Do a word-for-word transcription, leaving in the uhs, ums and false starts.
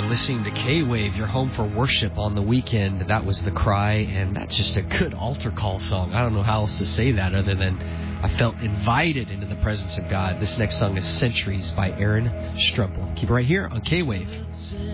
listening to K-Wave, your home for worship on the weekend. That was The Cry, and that's just a good altar call song. I don't know how else to say that other than I felt invited into the presence of God. This next song is Centuries by Aaron Strumpel. Keep it right here on K-Wave.